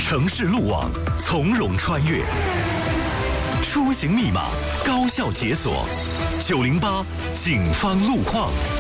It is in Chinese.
城市路网，从容穿越。出行密码，高效解锁。908警方路况。